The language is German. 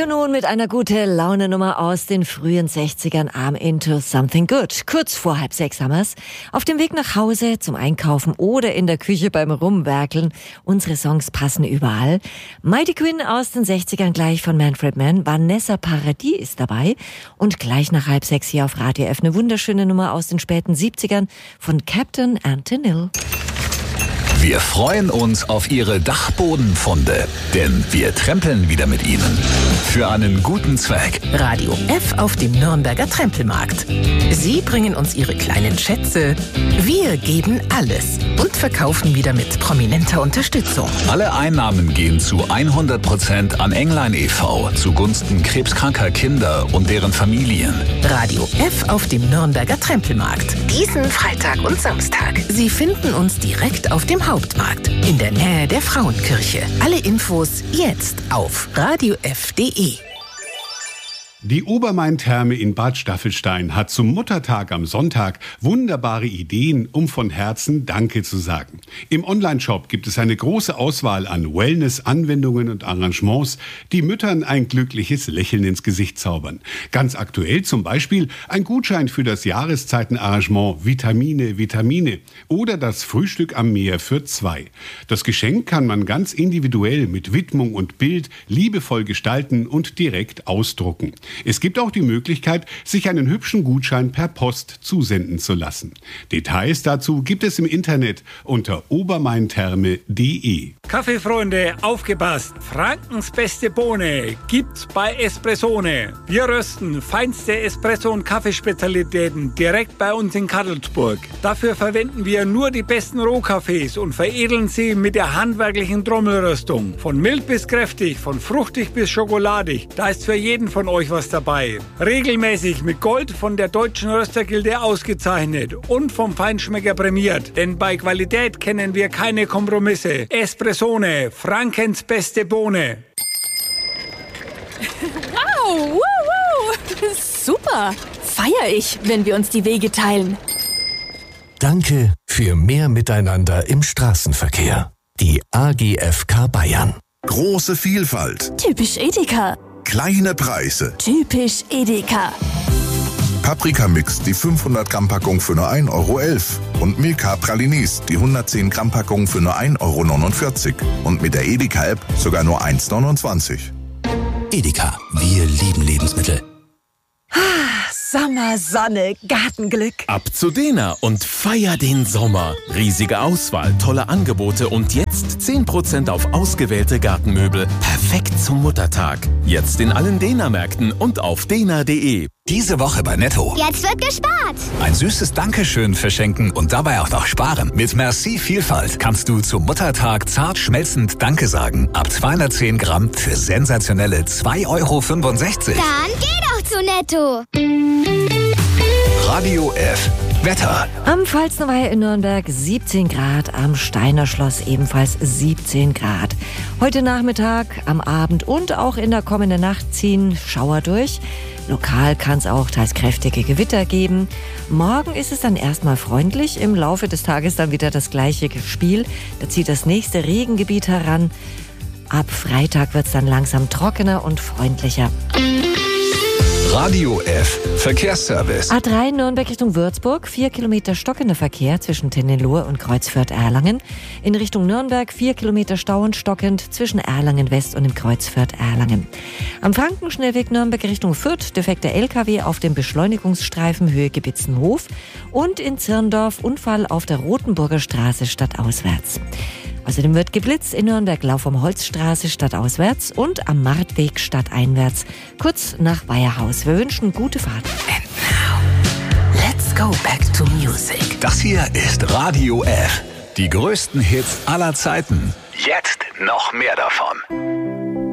nun mit einer Gute-Laune-Nummer aus den frühen 60ern, I'm Into Something Good. Kurz vor 5:30 haben wir's. Auf dem Weg nach Hause, zum Einkaufen oder in der Küche beim Rumwerkeln. Unsere Songs passen überall. Mighty Quinn aus den 60ern gleich von Manfred Mann. Vanessa Paradis ist dabei. Und gleich nach 5:30 hier auf Radio F eine wunderschöne Nummer aus den späten 70ern von Captain Antonil. Wir freuen uns auf Ihre Dachbodenfunde, denn wir trempeln wieder mit Ihnen. Für einen guten Zweck. Radio F auf dem Nürnberger Trempelmarkt. Sie bringen uns Ihre kleinen Schätze. Wir geben alles und verkaufen wieder mit prominenter Unterstützung. Alle Einnahmen gehen zu 100% an Englein e.V. zugunsten krebskranker Kinder und deren Familien. Radio F auf dem Nürnberger Trempelmarkt. Diesen Freitag und Samstag. Sie finden uns direkt auf dem Hauptmarkt in der Nähe der Frauenkirche. Alle Infos jetzt auf radiof.de. Die Obermain-Therme in Bad Staffelstein hat zum Muttertag am Sonntag wunderbare Ideen, um von Herzen Danke zu sagen. Im Onlineshop gibt es eine große Auswahl an Wellness-Anwendungen und Arrangements, die Müttern ein glückliches Lächeln ins Gesicht zaubern. Ganz aktuell zum Beispiel ein Gutschein für das Jahreszeitenarrangement Vitamine oder das Frühstück am Meer für 2. Das Geschenk kann man ganz individuell mit Widmung und Bild liebevoll gestalten und direkt ausdrucken. Es gibt auch die Möglichkeit, sich einen hübschen Gutschein per Post zusenden zu lassen. Details dazu gibt es im Internet unter obermaintherme.de. Kaffeefreunde, aufgepasst! Frankens beste Bohne gibt's bei Espressone. Wir rösten feinste Espresso- und Kaffeespezialitäten direkt bei uns in Kadelsburg. Dafür verwenden wir nur die besten Rohkaffees und veredeln sie mit der handwerklichen Trommelröstung. Von mild bis kräftig, von fruchtig bis schokoladig. Da ist für jeden von euch was dabei. Regelmäßig mit Gold von der Deutschen Röstergilde ausgezeichnet und vom Feinschmecker prämiert. Denn bei Qualität kennen wir keine Kompromisse. Espressone, Frankens beste Bohne. Wow, super. Feier ich, wenn wir uns die Wege teilen. Danke für mehr Miteinander im Straßenverkehr. Die AGFK Bayern. Große Vielfalt. Typisch Edeka. Kleine Preise. Typisch Edeka. Paprika-Mix, die 500-Gramm-Packung für nur 1,11 € und Milka Pralinis, die 110-Gramm-Packung für nur 1,49 € und mit der Edeka-App sogar nur 1,29 €. Edeka, wir lieben Lebensmittel. Sommer, Sonne, Gartenglück. Ab zu Dena und feier den Sommer. Riesige Auswahl, tolle Angebote und jetzt 10% auf ausgewählte Gartenmöbel. Perfekt zum Muttertag. Jetzt in allen Dena-Märkten und auf dena.de. Diese Woche bei Netto. Jetzt wird gespart. Ein süßes Dankeschön verschenken und dabei auch noch sparen. Mit Merci Vielfalt kannst du zum Muttertag zart schmelzend Danke sagen. Ab 210 Gramm für sensationelle 2,65 €. Dann geh doch zu Netto. Radio F. Wetter. Am Pfalznerweiher in Nürnberg 17 Grad, am Steiner Schloss ebenfalls 17 Grad. Heute Nachmittag, am Abend und auch in der kommenden Nacht ziehen Schauer durch. Lokal kann es auch teils kräftige Gewitter geben. Morgen ist es dann erstmal freundlich, im Laufe des Tages dann wieder das gleiche Spiel. Da zieht das nächste Regengebiet heran. Ab Freitag wird es dann langsam trockener und freundlicher. Radio F. Verkehrsservice. A3 Nürnberg Richtung Würzburg, 4 Kilometer stockender Verkehr zwischen Tennelohe und Kreuzfürth-Erlangen. In Richtung Nürnberg 4 Kilometer Stau und stockend zwischen Erlangen West und dem Kreuzfürth-Erlangen. Am Frankenschnellweg Nürnberg Richtung Fürth defekter LKW auf dem Beschleunigungsstreifen Höhe Gebitzenhof und in Zirndorf Unfall auf der Rotenburger Straße stadtauswärts. Außerdem wird geblitzt in Nürnberg Lauf am Holzstraße stadtauswärts und am Martweg stadteinwärts, kurz nach Weiherhaus. Wir wünschen gute Fahrt. And now, let's go back to music. Das hier ist Radio F. Die größten Hits aller Zeiten. Jetzt noch mehr davon.